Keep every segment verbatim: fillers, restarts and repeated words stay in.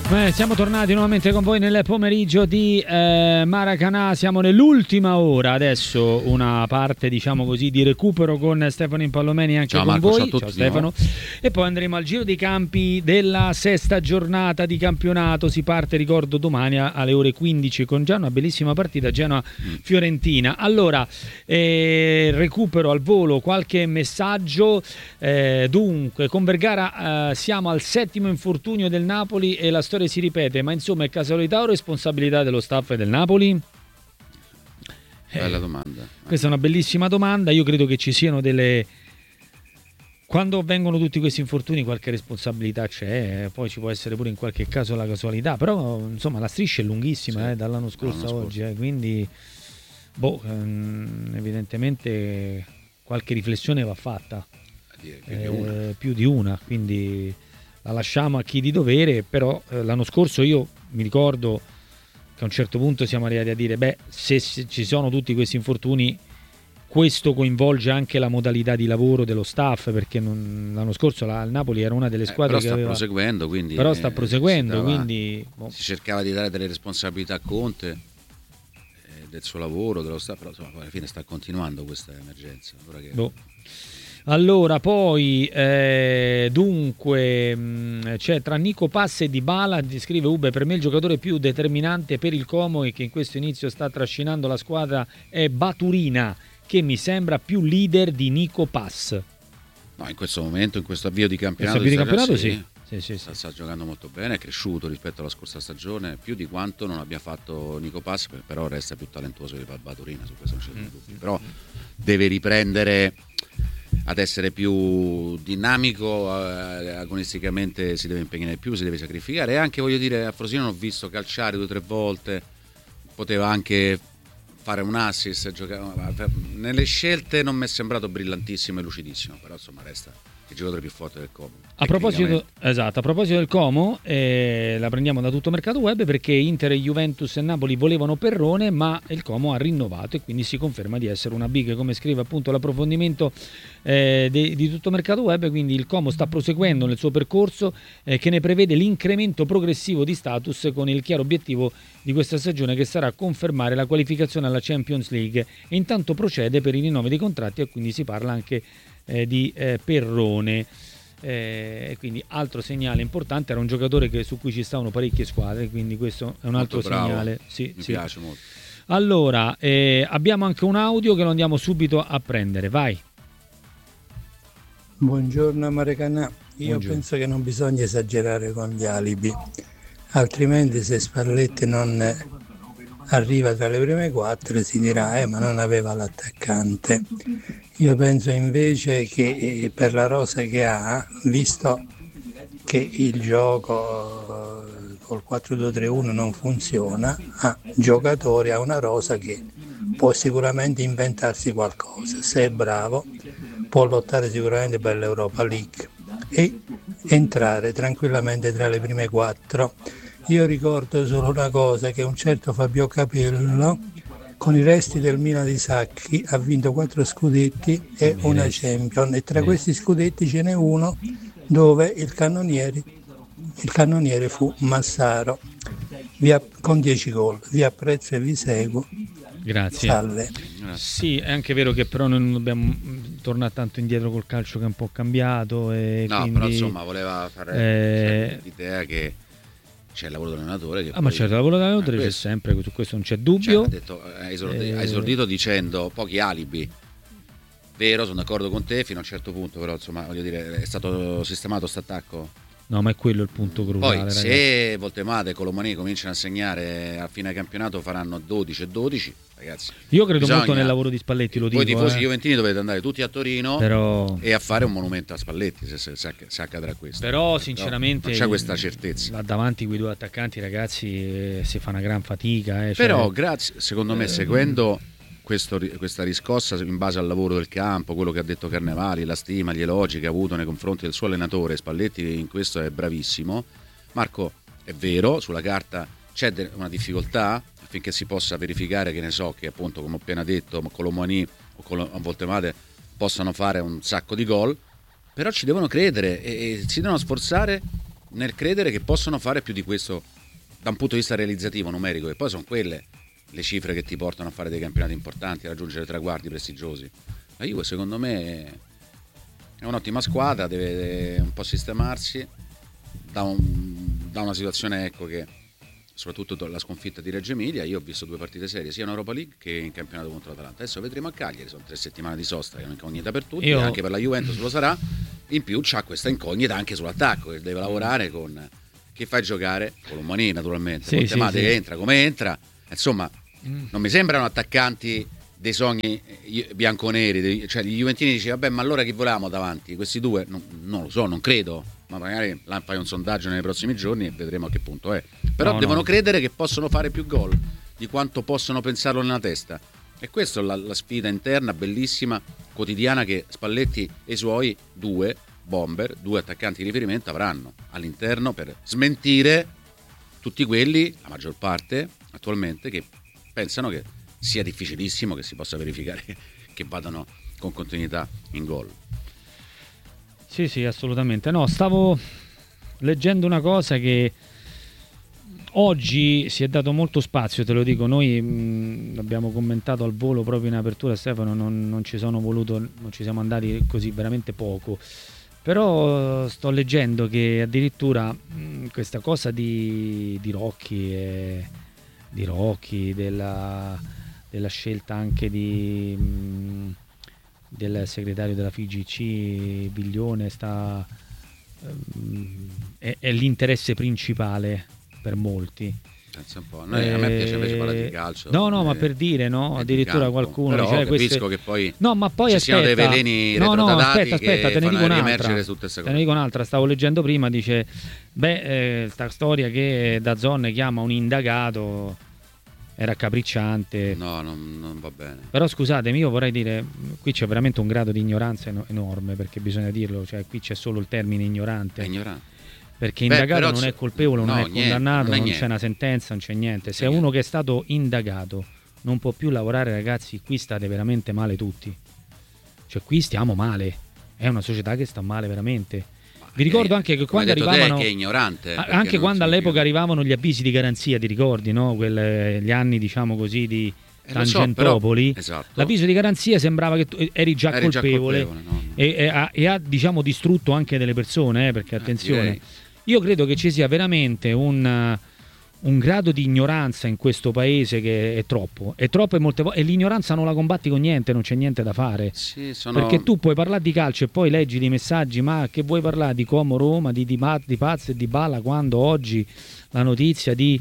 Eh, siamo tornati nuovamente con voi nel pomeriggio di eh, Maracanã. Siamo nell'ultima ora, adesso una parte diciamo così di recupero con Stefano Impallomeni anche ciao, con Marco, voi. ciao, Ciao Stefano. No? E poi andremo al giro dei campi della sesta giornata di campionato. Si parte, ricordo, domani alle ore quindici con già una bellissima partita Genoa-Fiorentina. Allora, eh, recupero al volo qualche messaggio. Eh, dunque, con Vergara eh, siamo al settimo infortunio del Napoli e la storia si ripete, ma insomma è casualità o responsabilità dello staff del Napoli? Bella eh, domanda. Questa è una bellissima domanda. Io credo che ci siano delle, quando avvengono tutti questi infortuni qualche responsabilità c'è, poi ci può essere pure in qualche caso la casualità, però insomma la striscia è lunghissima, sì, eh, dall'anno scorso a oggi, eh, quindi boh, ehm, evidentemente qualche riflessione va fatta, più, eh, di una. più di una, quindi la lasciamo a chi di dovere. Però eh, l'anno scorso io mi ricordo che a un certo punto siamo arrivati a dire beh, se, se ci sono tutti questi infortuni, questo coinvolge anche la modalità di lavoro dello staff, perché non, l'anno scorso la, il Napoli era una delle squadre eh, però che sta aveva, proseguendo, quindi però sta proseguendo, si, dava, quindi boh. si cercava di dare delle responsabilità a Conte eh, del suo lavoro, dello staff, però insomma, alla fine sta continuando questa emergenza. Ora che... boh. Allora, poi eh, dunque mh, c'è tra Nico Pass e Dybala, scrive Ube, per me il giocatore più determinante per il Como e che in questo inizio sta trascinando la squadra è Baturina, che mi sembra più leader di Nico Pass. No, in questo momento, in questo avvio di campionato, avvio di campionato sì, sì. Sì, sì, sta, sì. sta giocando molto bene, è cresciuto rispetto alla scorsa stagione, più di quanto non abbia fatto Nico Pass, però resta più talentuoso di Baturina, su questo non c'è mm. dubbi, però deve riprendere ad essere più dinamico, eh, agonisticamente si deve impegnare più, si deve sacrificare, e anche, voglio dire, a Frosinone ho visto calciare due o tre volte, poteva anche fare un assist, giocare, nelle scelte non mi è sembrato brillantissimo e lucidissimo, però insomma resta il giocatore più forte del Como. A proposito, esatto, a proposito del Como, eh, la prendiamo da tutto mercato web, perché Inter, Juventus e Napoli volevano Perrone, ma il Como ha rinnovato e quindi si conferma di essere una big, come scrive appunto l'approfondimento eh, di, di tutto mercato web. Quindi il Como sta proseguendo nel suo percorso eh, che ne prevede l'incremento progressivo di status, con il chiaro obiettivo di questa stagione che sarà confermare la qualificazione alla Champions League, e intanto procede per i rinnovi dei contratti, e quindi si parla anche eh, di eh, Perrone. Eh, quindi altro segnale importante, era un giocatore che, su cui ci stavano parecchie squadre, quindi questo è un altro molto bravo, segnale. Sì, mi sì. piace molto. Allora, eh, abbiamo anche un audio che lo andiamo subito a prendere, vai. Buongiorno Maracanã, io Buongiorno. penso che non bisogna esagerare con gli alibi, altrimenti se Spalletti non arriva tra le prime quattro si dirà eh ma non aveva l'attaccante. Io penso invece che eh, per la rosa che ha, visto che il gioco eh, col quattro due tre uno non funziona, ha giocatori, ha una rosa che può sicuramente inventarsi qualcosa, se è bravo può lottare sicuramente per l'Europa League e entrare tranquillamente tra le prime quattro. Io ricordo solo una cosa, che un certo Fabio Capello con i resti del Milan di Sacchi ha vinto quattro scudetti e una Champions, e tra questi scudetti ce n'è uno dove il cannoniere, il cannoniere fu Massaro, vi app- con dieci gol. Vi apprezzo e vi seguo. Grazie. Salve. Sì, è anche vero che però noi non dobbiamo tornare tanto indietro col calcio, che è un po' cambiato, e no, quindi, però insomma voleva fare eh, l'idea che c'è il lavoro dell'allenatore che ah, poi... ma certo, il lavoro dell'allenatore eh, c'è questo. sempre, su questo non c'è dubbio. Cioè, ha, detto, ha, esordito, eh... ha esordito dicendo pochi alibi. Vero, sono d'accordo con te fino a un certo punto, però insomma voglio dire, è stato sistemato questo attacco. No, ma è quello il punto cruciale. Poi ragazzi, se Voltemade e Colomani cominciano a segnare a fine campionato, faranno dodici e dodici, ragazzi. Io credo bisogna... molto nel lavoro di Spalletti, lo dico. Voi tifosi eh. juventini dovete andare tutti a Torino, però... e a fare un monumento a Spalletti se, se, se, se accadrà questo. Però sinceramente non c'è questa certezza. Là davanti quei due attaccanti, ragazzi, eh, si fa una gran fatica. Eh, cioè... Però grazie, secondo me, seguendo questo, questa riscossa in base al lavoro del campo, quello che ha detto Carnevali, la stima, gli elogi che ha avuto nei confronti del suo allenatore, Spalletti in questo è bravissimo. Marco, è vero, sulla carta c'è una difficoltà affinché si possa verificare, che ne so, che appunto, come ho appena detto, Colomani o Col- Voltemade possano fare un sacco di gol, però ci devono credere e, e si devono sforzare nel credere che possono fare più di questo da un punto di vista realizzativo, numerico, e poi sono quelle le cifre che ti portano a fare dei campionati importanti, a raggiungere traguardi prestigiosi. La Juve secondo me è un'ottima squadra, deve un po' sistemarsi da, un, da una situazione, ecco, che soprattutto la sconfitta di Reggio Emilia, io ho visto due partite serie sia in Europa League che in campionato contro l'Atalanta. Adesso vedremo a Cagliari, sono tre settimane di sosta, che è un'incognita per tutti, io... anche per la Juventus lo sarà. In più c'ha questa incognita anche sull'attacco, che deve lavorare con chi fai giocare, con Colomani naturalmente, sì, con sì, Temate sì. che entra come entra, insomma mm. non mi sembrano attaccanti dei sogni bianconeri, cioè gli juventini dice vabbè, ma allora chi volevamo davanti? Questi due non, non lo so, non credo, ma magari là fai un sondaggio nei prossimi giorni e vedremo a che punto è. Però no, devono no. credere che possono fare più gol di quanto possono pensarlo nella testa, e questa è la, la sfida interna bellissima, quotidiana, che Spalletti e i suoi due bomber, due attaccanti di riferimento avranno all'interno per smentire tutti quelli, la maggior parte attualmente, che pensano che sia difficilissimo che si possa verificare che vadano con continuità in gol. Sì, sì, assolutamente. No, stavo leggendo una cosa che oggi si è dato molto spazio, te lo dico, noi mh, abbiamo commentato al volo proprio in apertura, Stefano, non, non ci sono voluto, non ci siamo andati così veramente poco, però sto leggendo che addirittura mh, questa cosa di, di Rocchi e di Rocchi della, della scelta anche di mh, del segretario della F I G C Viglione sta mh, è, è l'interesse principale per molti. Pensa un po'. Noi, eh, a me piace invece parlare di calcio. No, no, eh, ma per dire, no, addirittura campo. qualcuno. Però cioè, capisco queste... che poi no, ma poi ci aspetta, siano dei veleni no, no, aspetta, aspetta, te ne dico un'altra. Te ne dico un'altra. Stavo leggendo prima, dice, beh, eh, sta storia che Dazzon chiama un indagato è raccapricciante. No, non, non va bene. Però scusatemi, io vorrei dire, qui c'è veramente un grado di ignoranza enorme, perché bisogna dirlo, cioè qui c'è solo il termine ignorante. È ignorante. Perché Beh, indagato non è colpevole, no, non è niente, condannato, non, è non c'è una sentenza, non c'è niente. Se niente. uno che è stato indagato non può più lavorare, ragazzi, qui state veramente male tutti. Cioè qui stiamo male. È una società che sta male veramente. Vi ricordo è, anche che quando detto arrivavano te, che è ignorante, anche quando all'epoca arrivavano gli avvisi di garanzia, ti ricordi, no? Quelle, gli anni, diciamo così, di eh, Tangentopoli, so, però, esatto. L'avviso di garanzia sembrava che tu eri già eri colpevole, già colpevole no, no. E, e, ha, e ha diciamo distrutto anche delle persone, eh, perché attenzione, eh, io credo che ci sia veramente un, un grado di ignoranza in questo paese che è troppo, è troppo e molte volte, e l'ignoranza non la combatti con niente, non c'è niente da fare, sì, sono... perché tu puoi parlare di calcio e poi leggi dei messaggi, ma che vuoi parlare di Como Roma, di, di, di Paz e di Balla, quando oggi la notizia di,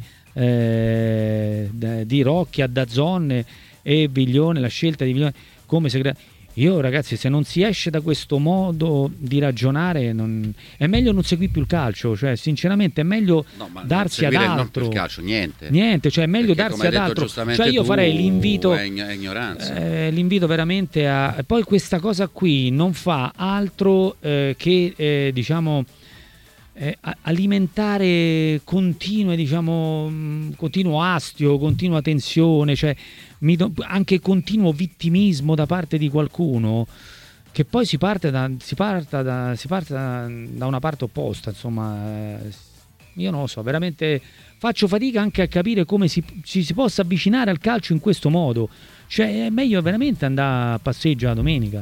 eh, di Rocchi a Dazzon e Viglione, la scelta di Viglione come segretario. Io ragazzi, se non si esce da questo modo di ragionare, non... è meglio non seguire più il calcio, cioè sinceramente è meglio no, darsi ad altro. Non il calcio, niente. Niente, cioè è meglio perché, darsi ad altro. Cioè io farei l'invito, è ignoranza. Eh, l'invito veramente a... Poi questa cosa qui non fa altro eh, che eh, diciamo eh, alimentare continue, diciamo, continuo astio, continua tensione, cioè mi do, anche continuo vittimismo da parte di qualcuno, che poi si parte da, si parta da, si parte da, da una parte opposta, insomma, eh, io non lo so, veramente faccio fatica anche a capire come si, ci si possa avvicinare al calcio in questo modo, cioè è meglio veramente andare a passeggio la domenica,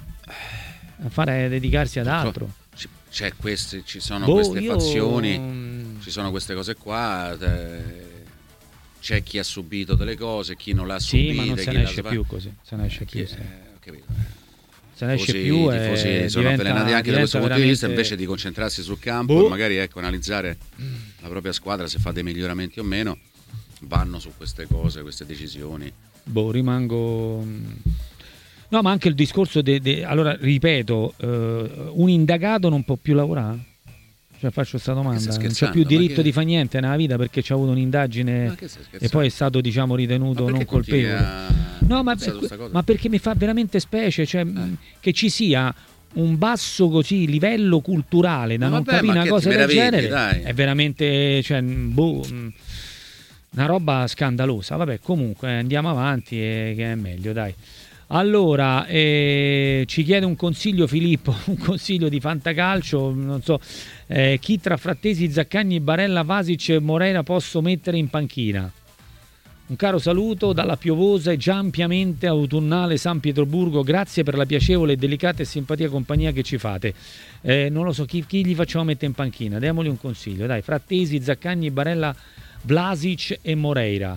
a fare, a dedicarsi ad altro. C'è queste, ci sono boh, queste io... fazioni, ci sono queste cose qua, te... c'è chi ha subito delle cose, chi non l'ha subito. Sì, ma non se ne esce più così, se ne esce più. Eh, Sì. ho capito. Se ne esce Così, più i tifosi e sono diventa, avvelenati anche da questo punto veramente... di vista, invece di concentrarsi sul campo boh. e magari ecco, analizzare la propria squadra, se fa dei miglioramenti o meno, vanno su queste cose, queste decisioni. Boh, rimango... No, ma anche il discorso de, de... allora ripeto, uh, un indagato non può più lavorare? Cioè faccio questa domanda, non c'è più diritto che... di fare niente nella vita perché c'ha avuto un'indagine e poi è stato diciamo ritenuto non colpevole. A... No, ma, ma perché mi fa veramente specie, cioè eh. che ci sia un basso così livello culturale da ma non vabbè, capire una cosa del genere, dai. È veramente, cioè, boh, una roba scandalosa. Vabbè, comunque andiamo avanti e che è meglio, dai. Allora, eh, ci chiede un consiglio Filippo, un consiglio di fantacalcio, non so, eh, chi tra Frattesi, Zaccagni, Barella, Vasic e Moreira posso mettere in panchina? Un caro saluto dalla piovosa e già ampiamente autunnale San Pietroburgo, grazie per la piacevole, delicata e simpatia compagnia che ci fate. Eh, non lo so, chi, chi gli facciamo mettere in panchina? Diamogli un consiglio, dai, Frattesi, Zaccagni, Barella, Vlasic e Moreira.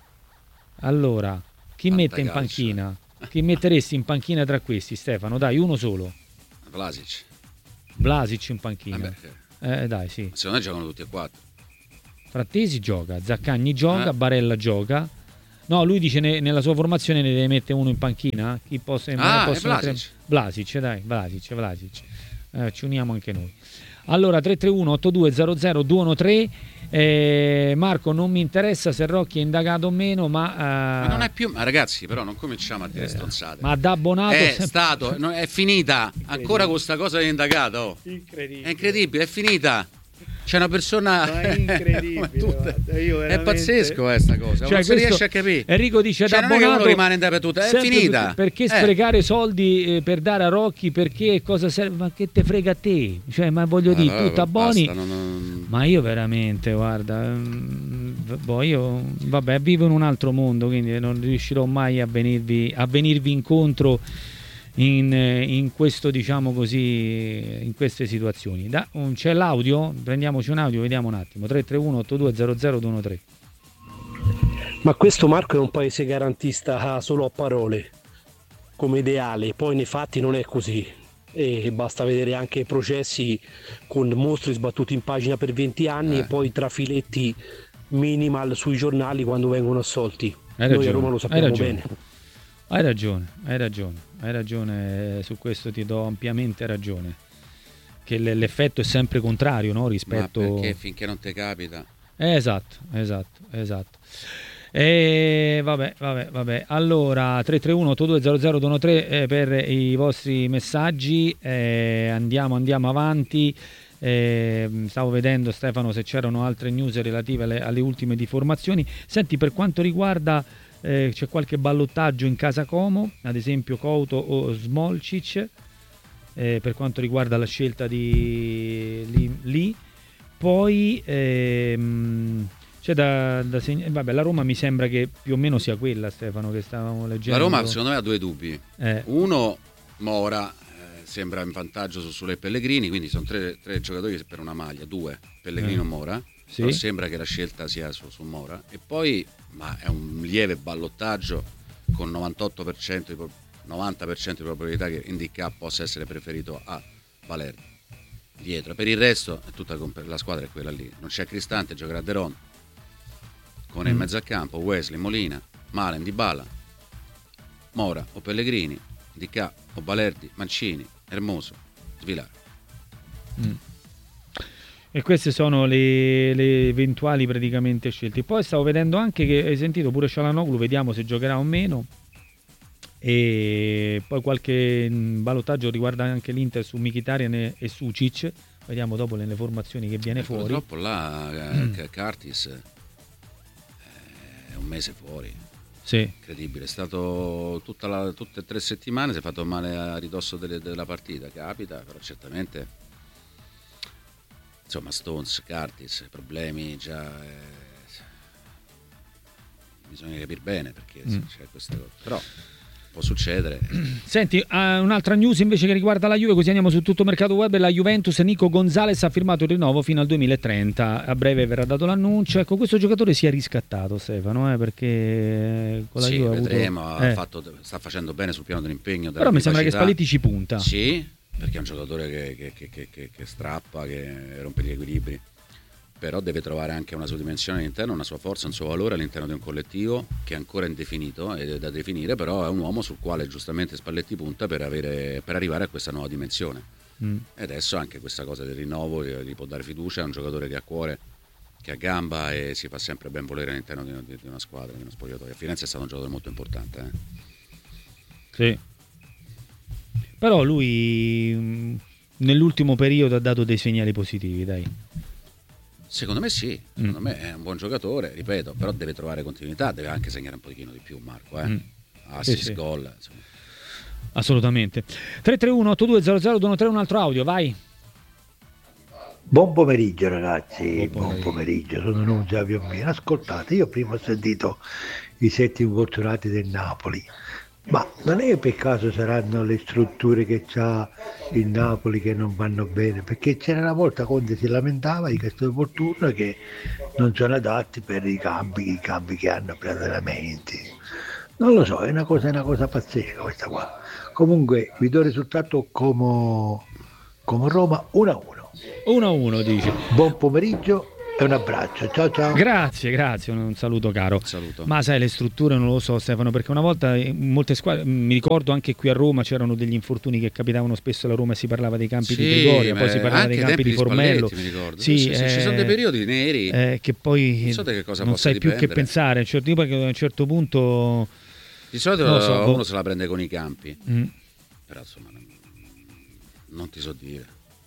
Allora, chi mette in panchina? Chi metteresti in panchina tra questi, Stefano? Dai, uno solo. Vlasic. Vlasic in panchina. Eh, eh dai, sì. Secondo me giocano tutti e quattro. Frattesi gioca, Zaccagni gioca, eh. Barella gioca. No, lui dice ne, nella sua formazione ne deve mettere uno in panchina. Chi possa, ah, posso Vlasic. Mettere... Vlasic, dai, Vlasic, Vlasic. Eh, ci uniamo anche noi. Allora, tre tre uno otto due zero zero due uno tre. Eh, Marco, non mi interessa se Rocchi è indagato o meno, ma, uh, ma non è più. Ma ragazzi, però non cominciamo a dire eh, stronzate. Ma da abbonato è sempre... stato, no, è finita. Ancora con sta cosa di indagato. Oh. Incredibile. È incredibile, è finita. C'è una persona. Ma è incredibile. Guarda, io veramente... È pazzesco questa cosa. Cioè, non si riesce a questo... capire. Enrico dice: cioè, da non è che abbonato uno rimane in dappertutto, è finita. Perché eh. sprecare soldi eh, per dare a Rocchi? Perché cosa serve? Ma che te frega a te? Cioè, ma voglio allora, dire, tu t'abboni. Basta, non, non... Ma io veramente, guarda, boh, io vabbè, vivo in un altro mondo, quindi non riuscirò mai a venirvi, a venirvi incontro in, in questo, diciamo così, in queste situazioni. Da, un, c'è l'audio? Prendiamoci un audio, vediamo un attimo. tre tre uno otto due zero zero due uno tre. Ma questo, Marco, è un paese garantista solo a parole, come ideale, poi nei fatti non è così. E basta vedere anche processi con mostri sbattuti in pagina per venti anni eh. e poi trafiletti minimal sui giornali quando vengono assolti. Hai Noi ragione, a Roma lo sappiamo hai bene. Hai ragione, hai ragione, hai ragione, su questo ti do ampiamente ragione. Che l'effetto è sempre contrario, no? Rispetto. Ma perché finché non ti capita? Eh, esatto, esatto, esatto. E vabbè, vabbè, vabbè. Allora, tre tre uno otto due zero zero due uno tre eh, per i vostri messaggi. Eh, andiamo, andiamo avanti. Eh, stavo vedendo, Stefano, se c'erano altre news relative alle, alle ultime difformazioni. Senti, per quanto riguarda eh, c'è qualche ballottaggio in casa Como, ad esempio Couto o Smolcic, eh, per quanto riguarda la scelta di lì, lì. Poi ehm, c'è da, da segnare, vabbè, la Roma mi sembra che più o meno sia quella, Stefano, che stavamo leggendo. La Roma secondo me ha due dubbi. Eh. Uno, Mora eh, sembra in vantaggio su Sule e Pellegrini, quindi sono tre, tre giocatori per una maglia, due, Pellegrino e eh. Mora. Sì. Però sembra che la scelta sia su, su Mora. E poi, ma è un lieve ballottaggio con novantotto per cento di, novanta per cento di probabilità che Indica possa essere preferito a Valerdi dietro. Per il resto è tutta la squadra è quella lì. Non c'è Cristante, giocherà De Ron con mm. in mezzo al campo Wesley, Molina, Malen, Dybala, Mora o Pellegrini, Indica o Valerdi, Mancini, Hermoso, Svilaro. Mm. E queste sono le, le eventuali praticamente scelte. Poi stavo vedendo anche che hai sentito pure Çalhanoğlu, vediamo se giocherà o meno. E poi qualche ballottaggio riguarda anche l'Inter su Mkhitaryan e, e Sucic. Vediamo dopo nelle formazioni che viene eh, fuori. Purtroppo là mm. Curtis è un mese fuori. Sì. Incredibile, è stato tutta la, tutte e tre settimane, si è fatto male a ridosso delle, della partita. Capita, però certamente. Insomma, Stones, Curtis, problemi già eh, bisogna capire bene perché mm. c'è queste cose. Però può succedere. Senti, uh, un'altra news invece che riguarda la Juve, così andiamo su tutto mercato web. La Juventus, Nico Gonzalez ha firmato il rinnovo fino al duemilatrenta, a breve verrà dato l'annuncio. Ecco, questo giocatore si è riscattato, Stefano, eh, perché con la sì, Juve vedremo, ha avuto... eh. ha fatto, sta facendo bene sul piano dell'impegno, però mi sembra che Spalletti ci punta. Sì, perché è un giocatore che, che, che, che, che strappa, che rompe gli equilibri, però deve trovare anche una sua dimensione all'interno, una sua forza, un suo valore all'interno di un collettivo che è ancora indefinito ed è da definire, però è un uomo sul quale giustamente Spalletti punta per, avere, per arrivare a questa nuova dimensione. Mm. E adesso anche questa cosa del rinnovo gli può dare fiducia, è un giocatore che ha cuore, che ha gamba e si fa sempre ben volere all'interno di una, di una squadra, di uno spogliatoio. A Firenze è stato un giocatore molto importante. Eh? Sì. Però lui mh, nell'ultimo periodo ha dato dei segnali positivi, dai. Secondo me sì, secondo mm. me è un buon giocatore, ripeto, però deve trovare continuità, deve anche segnare un pochino di più Marco, eh. mm. assist, sì, sì. gol, insomma. Assolutamente. tre tre uno otto due zero zero due uno tre, un altro audio, vai. Buon pomeriggio ragazzi, Buon buon pomeriggio, sono Nunzio Piombino. Ascoltate, io prima ho sentito i sette infortunati del Napoli, ma non è che per caso saranno le strutture che c'ha il Napoli che non vanno bene? Perché c'era una volta Conte si lamentava di questo infortunio che non sono adatti per i campi, i campi che hanno per allenamenti. Non lo so, è una cosa, è una cosa pazzesca questa qua. Comunque vi do il risultato come, come Roma uno a uno. uno a uno dice. Buon pomeriggio e un abbraccio, ciao ciao. Grazie, grazie, un saluto caro. Saluto. Ma sai, le strutture non lo so Stefano, perché una volta in molte squadre, mi ricordo anche qui a Roma c'erano degli infortuni che capitavano spesso alla Roma e si parlava dei campi Sì, di Trigoria, poi si parlava anche dei campi di Formello. Spalletti, mi ricordo. Sì, Sì, sì, eh, ci sono dei periodi neri eh, che poi non so da che cosa non possa sai più che dipendere. pensare, cioè, tipo che a un certo punto Di solito non lo so, uno boh. se la prende con i campi, mm, però insomma non, non ti so dire.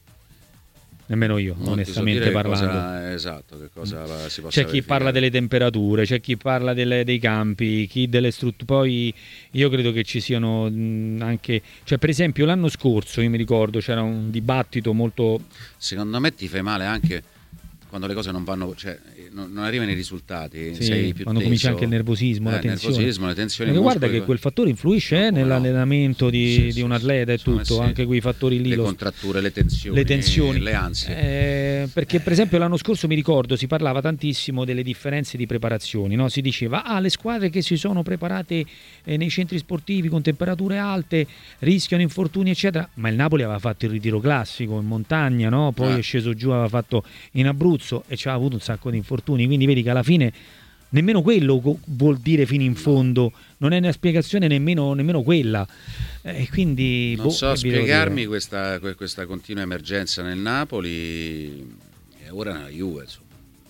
nemmeno io, Non onestamente ti so dire che parlando. cosa, esatto, che cosa si possa C'è chi verificare. parla delle temperature, c'è chi parla delle- dei campi, chi delle strutture. Poi io credo che ci siano mh, anche, cioè per esempio l'anno scorso io mi ricordo c'era un dibattito molto. Secondo me ti fai male anche quando le cose non vanno, cioè non, non arrivano i risultati, Sì, sei più quando teso. comincia anche il nervosismo, Eh, la il tensione. nervosismo, le tensioni, Perché i guarda muscoli, che quel fattore influisce eh, No, come no. nell'allenamento di, Sì, di sì, un atleta e sì, secondo tutto, me sì. anche quei fattori lì. le lo- contratture, le tensioni, le tensioni, le ansie. Eh, perché per esempio l'anno scorso mi ricordo si parlava tantissimo delle differenze di preparazioni, no? Si diceva ah, le squadre che si sono preparate eh, nei centri sportivi con temperature alte rischiano infortuni eccetera, ma il Napoli aveva fatto il ritiro classico in montagna, no? Poi Ah. è sceso giù, aveva fatto in Abruzzo e ci aveva avuto un sacco di infortuni, quindi vedi che alla fine nemmeno quello co- vuol dire fino in fondo, non è una spiegazione nemmeno, nemmeno quella. E quindi Non boh, so che vi devo spiegarmi dire. questa, que- questa continua emergenza nel Napoli e ora nella Juve, insomma.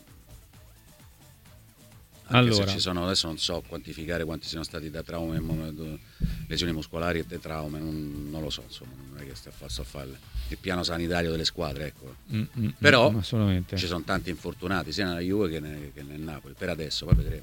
Anche Allora. se ci sono, adesso non so quantificare quanti siano stati da traumi, mo- lesioni muscolari e dei traume, non, non lo so, insomma, non è che sto a, fa- sto a fare il piano sanitario delle squadre, ecco. Mm, mm, Però mm, assolutamente. ci sono tanti infortunati sia nella Juve che, ne- che nel Napoli, per adesso, poi vedremo.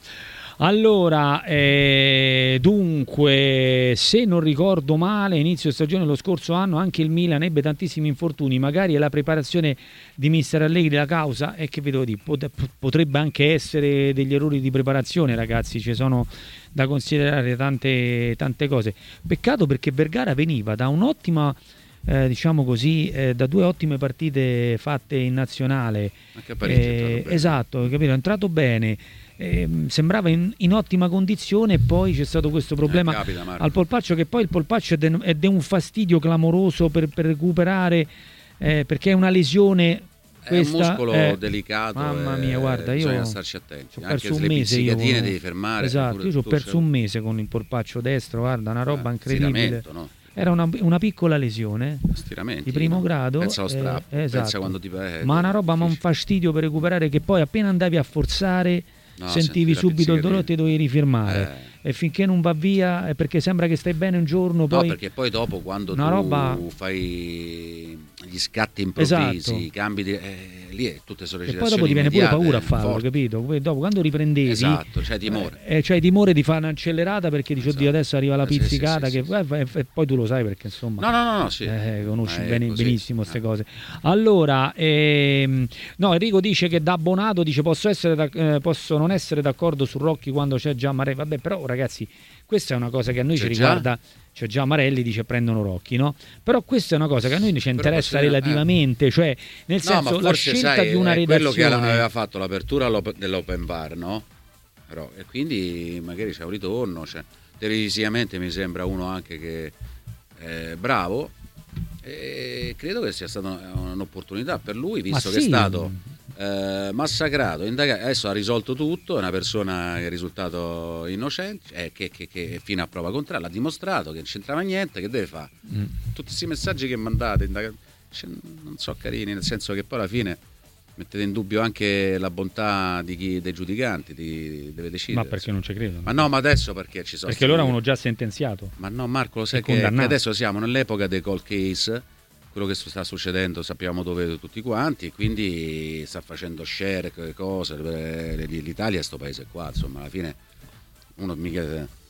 Allora, eh, dunque, se non ricordo male, inizio stagione lo scorso anno anche il Milan ebbe tantissimi infortuni, magari è la preparazione di mister Allegri la causa, e che vedo di pot- potrebbe anche essere degli errori di preparazione, ragazzi, ci sono da considerare tante, tante cose. Peccato perché Vergara veniva da un'ottima, eh, diciamo così, eh, da due ottime partite fatte in nazionale. Anche a Parigi è entrato Eh, bene. esatto, capito? È entrato bene. Eh, sembrava in, in ottima condizione e poi c'è stato questo problema Eh, capita, Marco. al polpaccio, che poi il polpaccio è de- è de un fastidio clamoroso per, per recuperare, eh, perché è una lesione questa, è un muscolo eh, delicato, mamma e mia, guarda, io bisogna starci attenti, ci ho anche perso un le mese io pizzicatine con- devi fermare. esatto, pure io ci ho tu, perso cioè, un mese con il polpaccio destro, guarda, una roba eh, incredibile. stiramento, no? Era una, una piccola lesione Stiramenti, di primo no? grado, Pensa allo eh, strappo, esatto. pensa quando ti eh, ma una roba, ma un difficile. fastidio per recuperare, che poi appena andavi a forzare No, sentivi senti la subito il dolore e ti pizzicatina. dovevi rifirmare, Eh. e finché non va via è perché sembra che stai bene un giorno, poi No, perché poi dopo quando una tu roba- fai gli scatti improvvisi, Esatto. i cambi di, eh, lì è tutte e sollecitazioni poi dopo ti viene pure immediate, paura a farlo, forti. capito? Poi dopo quando riprendevi, Esatto, c'hai timore. eh, c'hai timore di fare un'accelerata perché dici Esatto. oddio adesso arriva la Eh, sì, sì, pizzicata, sì, che sì, eh, e- e poi tu lo sai perché insomma No, no, no, no, sì. eh, conosci Ma è bene- così. benissimo queste Eh. cose. Allora, ehm, no, Enrico dice che da abbonato dice posso, essere da- eh, posso non essere d'accordo su Rocchi quando c'è già Marelli. Vabbè, però ragazzi, questa è una cosa che a noi C'è ci già? riguarda. C'è già Marelli, dice prendono Rocchi, no? Però questa è una cosa che a noi ci interessa posso dire- relativamente, cioè nel No, ma senso la forse, scelta sai, di una è quello che redazione. aveva fatto l'apertura all'op- dell'open bar, no? Però, e quindi magari c'è un ritorno, cioè, televisivamente mi sembra uno anche che è bravo, e credo che sia stata un'opportunità per lui, visto Ma che sì. è stato eh, massacrato, indagato, adesso ha risolto tutto, è una persona che è risultato innocente, eh, che, che, che fino a prova contraria l'ha dimostrato che non c'entrava niente, che deve fare? Mm. Tutti questi messaggi che mandate indaga- cioè, non so carini, nel senso che poi alla fine mettete in dubbio anche la bontà di chi, dei giudicanti, di, deve decidere. Ma perché non ci credo? Ma no, ma adesso perché ci sono Perché stati- loro avevano già sentenziato. Ma no, Marco, lo sai E che, che condannato. adesso siamo nell'epoca dei cold case, quello che sta succedendo sappiamo dove tutti quanti, e quindi sta facendo share cose, eh, l'Italia è sto paese qua, insomma, alla fine uno mica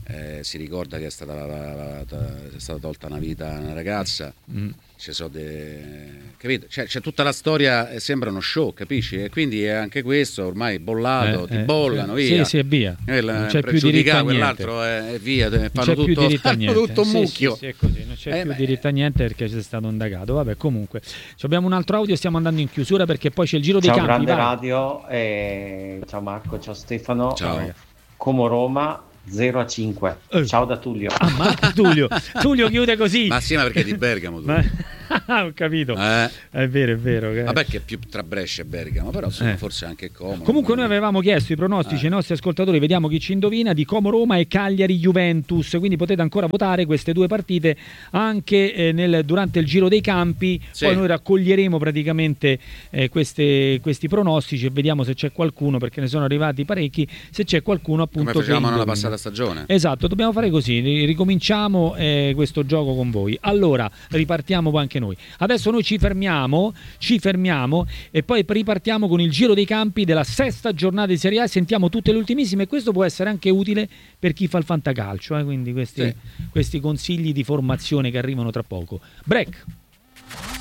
eh, si ricorda che è stata, la, la, la, è stata tolta una vita a una ragazza, mm. ci so de... capito? Cioè, c'è tutta la storia, eh, sembra uno show, capisci? E quindi è anche questo ormai bollato, eh, ti eh, bollano, sì, via. Sì, sì, via. Quella, non c'è più diritto a niente. Quell'altro è, è via, fanno non c'è tutto, più diritto a niente. tutto un sì, mucchio. Sì, sì, è così, non c'è eh, più beh. diritto a niente perché c'è stato indagato. Vabbè, comunque, abbiamo un altro audio, stiamo andando in chiusura perché poi c'è il giro dei ciao, campi. Grande vai. Radio, e... ciao Marco, ciao Stefano. Ciao. Como Roma zero a cinque. Eh. Ciao da Tullio. Ah, ma Tullio. Tullio chiude così. Ma sì, ma perché è di Bergamo tu? Ma... ho capito. Eh. È vero, è vero. Che... Vabbè, che è più tra Brescia e Bergamo, però insomma, eh. forse anche Como. Comunque noi avevamo chiesto i pronostici eh. ai nostri ascoltatori, vediamo chi ci indovina, di Como Roma e Cagliari Juventus, quindi potete ancora votare queste due partite anche eh, nel, durante il giro dei campi, sì. Poi noi raccoglieremo praticamente eh, queste, questi pronostici e vediamo se c'è qualcuno, perché ne sono arrivati parecchi, se c'è qualcuno appunto come facevamo che nella passata stagione. Esatto, dobbiamo fare così, ricominciamo eh, questo gioco con voi. Allora, ripartiamo poi anche noi. Adesso noi ci fermiamo, ci fermiamo e poi ripartiamo con il giro dei campi della sesta giornata di Serie A, sentiamo tutte le ultimissime e questo può essere anche utile per chi fa il fantacalcio, eh? Quindi questi, sì. questi consigli di formazione che arrivano tra poco. Break.